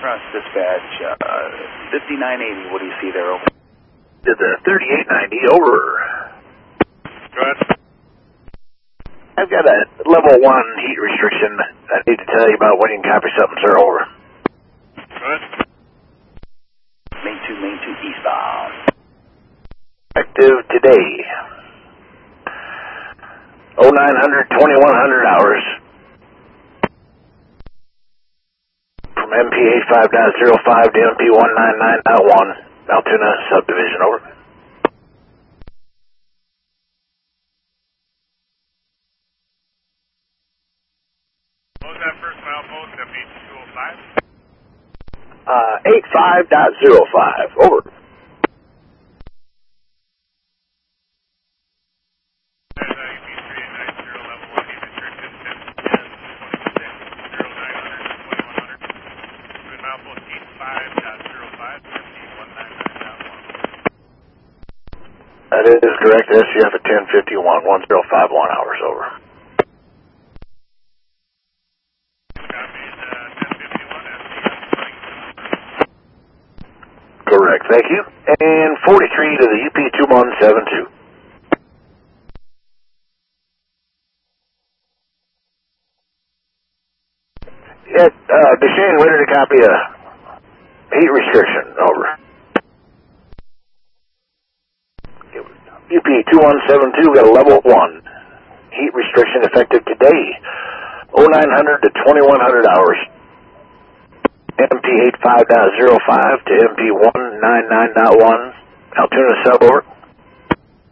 Cross dispatch, 5980, what do you see there, over? Did the 3890, over. Go ahead. I've got a level 1 heat restriction I need to tell you about when you can copy something, sir, over. Go ahead. Main 2 eastbound. Active today. 0900, 2100 hours. From MP 85.05 to MP 199.1, Altoona subdivision, over. What was that first milepost, MP 205? 85.05, over. There's UP 3890, level 1 heat restriction, 10, 26, 0900, 2100. Good milepost 85.05, MP 199.1. That is correct. SCF at 1051, 1051 hours, over. Copies 1051, SCF. Correct, thank you. And 43 to the UP 2172. Duchesne, ready to copy a heat restriction, over. UP 2172 got a level 1 heat restriction effective today, 0900 to 2100 hours. MP 85.05 to MP 199.1, Altoona sub, over.